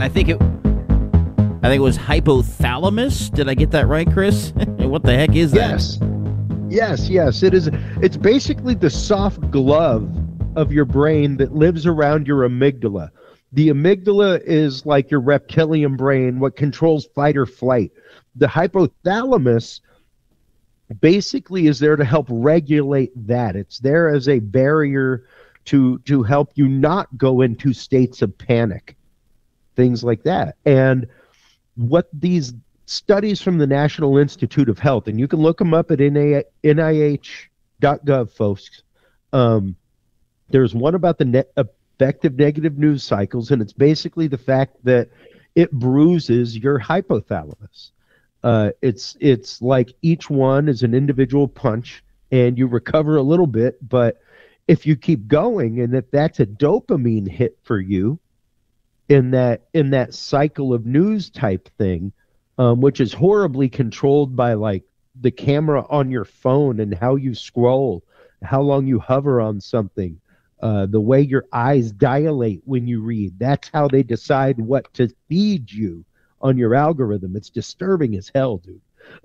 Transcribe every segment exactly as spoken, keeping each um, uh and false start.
I think it I think it was hypothalamus. Did I get that right, Chris? What the heck is that? Yes. Yes, yes. It is. It's basically the soft glove of your brain that lives around your amygdala. The amygdala is like your reptilian brain, what controls fight or flight. The hypothalamus basically is there to help regulate that. It's there as a barrier to to help you not go into states of panic, things like that. And what these studies from the National Institute of Health, and you can look them up at N I H dot gov, folks. Um, there's one about the net effective negative news cycles, and it's basically the fact that it bruises your hypothalamus. Uh, it's it's like each one is an individual punch, and you recover a little bit, but if you keep going, and if that's a dopamine hit for you in that in that cycle of news type thing, um, which is horribly controlled by like the camera on your phone and how you scroll, how long you hover on something, uh, the way your eyes dilate when you read. That's how they decide what to feed you on your algorithm. It's disturbing as hell, dude.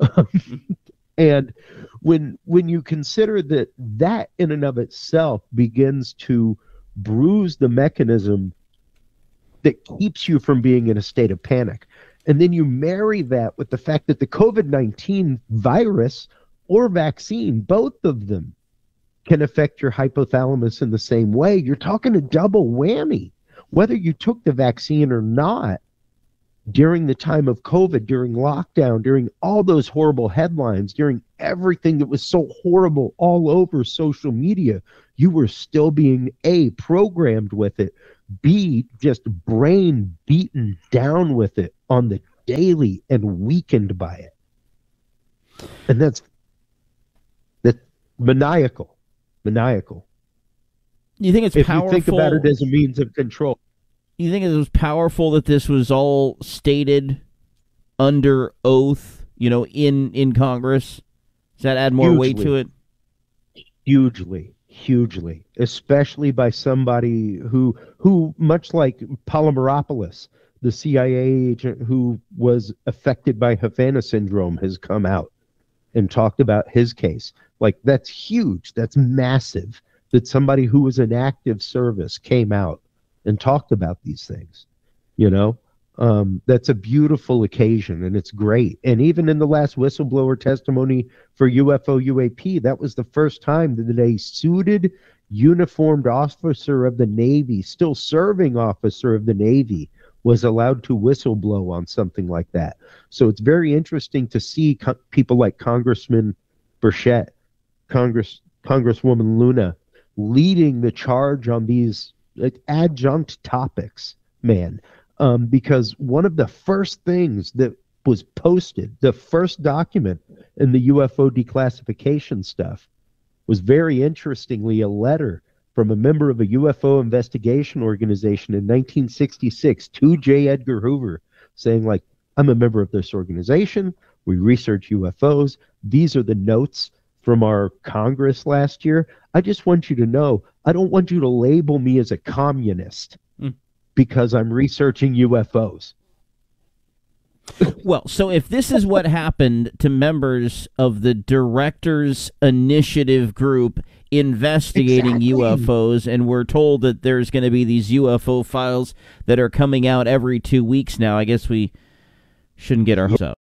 And when when you consider that that in and of itself begins to bruise the mechanism that keeps you from being in a state of panic, and then you marry that with the fact that the COVID nineteen virus or vaccine, both of them can affect your hypothalamus in the same way, you're talking a double whammy. Whether you took the vaccine or not, during the time of COVID, during lockdown, during all those horrible headlines, during everything that was so horrible all over social media, you were still being A, programmed with it, B, just brain beaten down with it on the daily and weakened by it. And that's that maniacal. Maniacal. You think it's if powerful? If you think about it as a means of control. You think it was powerful that this was all stated under oath, you know, in, in Congress? Does that add more Hugely. weight to it? Hugely, hugely, especially by somebody who, who much like Polymeropoulos, the C I A agent who was affected by Havana syndrome, has come out and talked about his case. Like, that's huge. That's massive that somebody who was in active service came out and talked about these things. You know, um, that's a beautiful occasion, and it's great. And even in the last whistleblower testimony for U F O U A P, that was the first time that a suited, uniformed officer of the Navy, still serving officer of the Navy, was allowed to whistleblow on something like that. So it's very interesting to see co- people like Congressman Burchett, Congress Congresswoman Luna, leading the charge on these like adjunct topics, man, um, because one of the first things that was posted, the first document in the U F O declassification stuff, was very interestingly a letter from a member of a U F O investigation organization in nineteen sixty-six to J. Edgar Hoover, saying, like, I'm a member of this organization. We research U F Os. These are the notes from our Congress last year. I just want you to know, I don't want you to label me as a communist mm. because I'm researching U F Os. Well, so if this is what happened to members of the Directors Initiative group investigating exactly. U F Os, and we're told that there's going to be these U F O files that are coming out every two weeks now, I guess we shouldn't get our hopes up.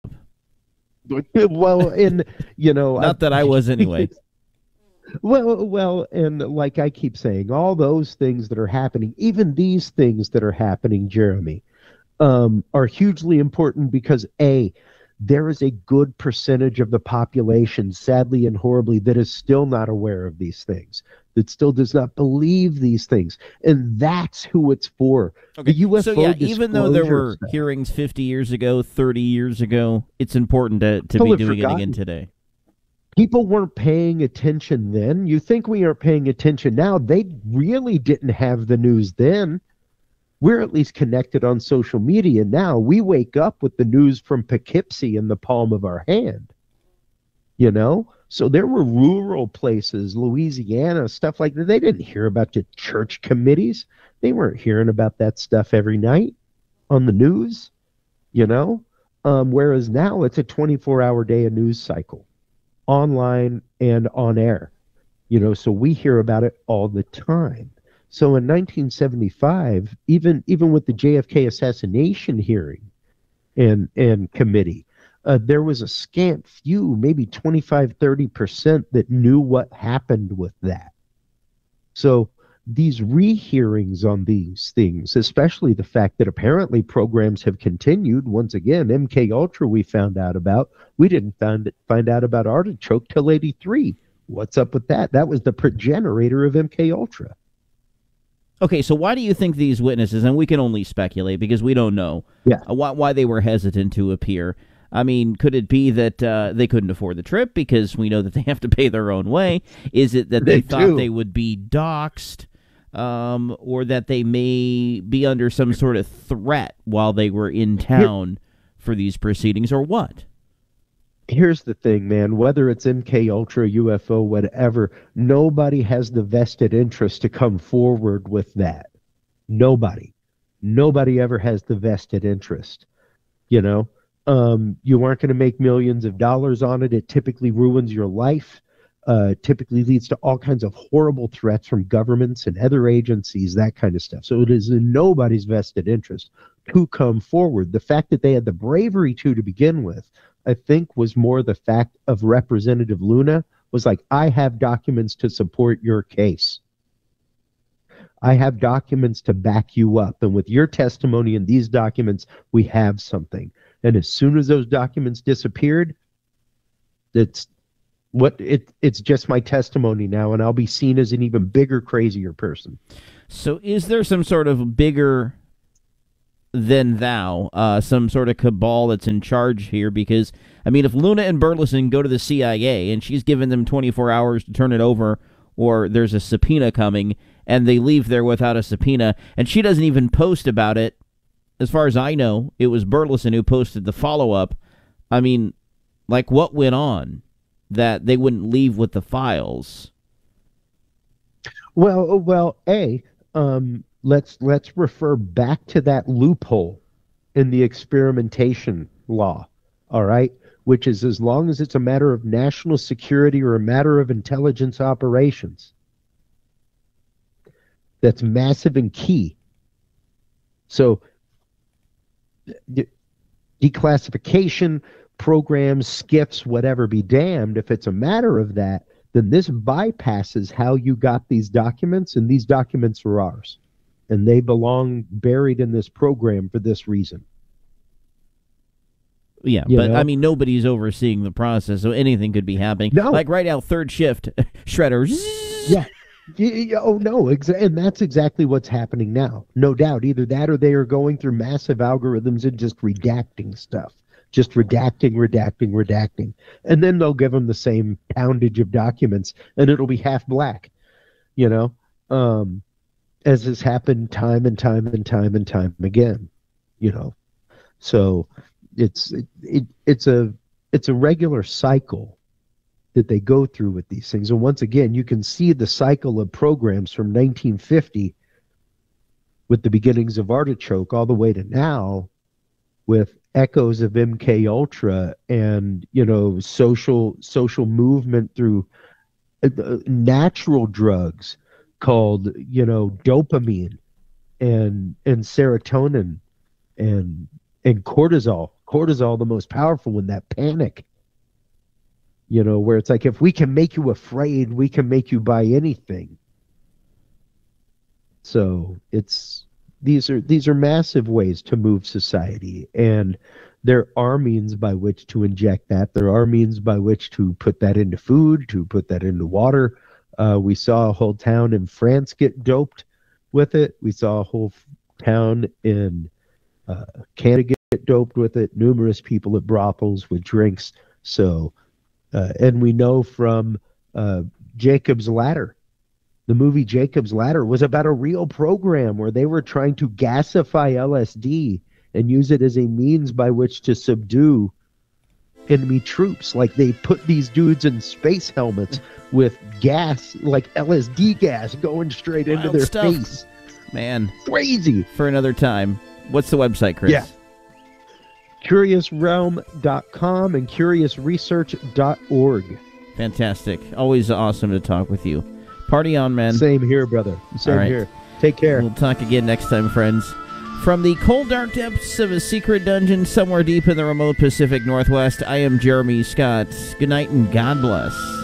Well, and, you know... Not that I was anyway. Well, well, and like I keep saying, all those things that are happening, even these things that are happening, Jeremy, um, are hugely important because, A, there is a good percentage of the population, sadly and horribly, that is still not aware of these things, that still does not believe these things. And that's who it's for. Okay. The U F O so, yeah, even though there were stuff. hearings fifty years ago, thirty years ago, it's important to, to be doing forgotten. it again today. People weren't paying attention then. You think we aren't paying attention now? They really didn't have the news then. We're at least connected on social media now. We wake up with the news from Poughkeepsie in the palm of our hand. You know? So there were rural places, Louisiana, stuff like that. They didn't hear about the church committees. They weren't hearing about that stuff every night. on the news, you know? Um, whereas now it's a twenty-four hour day a news cycle, online and on air, you know, so we hear about it all the time. So in nineteen seventy-five, even even with the J F K assassination hearing and and committee, uh, there was a scant few, maybe twenty-five, thirty percent that knew what happened with that. So these rehearings on these things, especially the fact that apparently programs have continued. Once again, M K Ultra we found out about. We didn't find find out about Artichoke till eighty-three. What's up with that? That was the progenitor of M K Ultra. Okay, so why do you think these witnesses, and we can only speculate because we don't know, yeah. uh, why, why they were hesitant to appear? I mean, could it be that uh, they couldn't afford the trip because we know that they have to pay their own way? Is it that they, they thought do. they would be doxxed, um, or that they may be under some sort of threat while they were in town for these proceedings, or what? Here's the thing, man. Whether it's M K Ultra, U F O, whatever, nobody has the vested interest to come forward with that. Nobody. Nobody ever has the vested interest. You know, um, you aren't going to make millions of dollars on it. It typically ruins your life. Uh, typically leads to all kinds of horrible threats from governments and other agencies, that kind of stuff. So it is in nobody's vested interest to come forward. The fact that they had the bravery to to begin with, I think, was more the fact of Representative Luna was like, I have documents to support your case. I have documents to back you up. And with your testimony and these documents, we have something. And as soon as those documents disappeared, it's what it it's just my testimony now, and I'll be seen as an even bigger, crazier person. So is there some sort of bigger than thou, uh, some sort of cabal that's in charge here? Because, I mean, if Luna and Burleson go to the C I A and she's given them twenty-four hours to turn it over, or there's a subpoena coming, and they leave there without a subpoena, and she doesn't even post about it, as far as I know, it was Burleson who posted the follow-up. I mean, like, what went on that they wouldn't leave with the files? Well, well, A, um... Let's let's refer back to that loophole in the experimentation law, all right? Which is, as long as it's a matter of national security or a matter of intelligence operations, that's massive and key. So de- declassification, programs, skiffs, whatever, be damned. If it's a matter of that, then this bypasses how you got these documents, and these documents are ours. And they belong buried in this program for this reason. Yeah, you but know? I mean, nobody's overseeing the process, so anything could be happening. No. Like right now, third shift, Shredder. Yeah. yeah. Oh, no. Exa- and that's exactly what's happening now. No doubt. Either that or they are going through massive algorithms and just redacting stuff. Just redacting, redacting, redacting. And then they'll give them the same poundage of documents, and it'll be half black, you know? Um... as has happened time and time and time and time again, you know. So it's it, it it's a it's a regular cycle that they go through with these things. And once again, you can see the cycle of programs from nineteen fifty with the beginnings of Artichoke all the way to now with echoes of M K Ultra and, you know, social social movement through uh, natural drugs called, you know, dopamine and and serotonin and and cortisol. Cortisol, the most powerful one, that panic. You know, where it's like, if we can make you afraid, we can make you buy anything. So it's these are these are massive ways to move society, and there are means by which to inject that. There are means by which to put that into food, to put that into water. Uh, we saw a whole town in France get doped with it. We saw a whole f- town in uh, Canada get doped with it. Numerous people at brothels with drinks. So, uh, and we know from uh, Jacob's Ladder, the movie Jacob's Ladder was about a real program where they were trying to gasify L S D and use it as a means by which to subdue enemy troops. Like, they put these dudes in space helmets with gas, like L S D gas, going straight Wild into their stuff. face. Man. Crazy. For another time. What's the website, Chris? Yeah. curious realm dot com and curious research dot org. Fantastic. Always awesome to talk with you. Party on, man. Same here, brother. Same right. here. Take care. We'll talk again next time, friends. From the cold, dark depths of a secret dungeon somewhere deep in the remote Pacific Northwest, I am Jeremy Scott. Good night and God bless.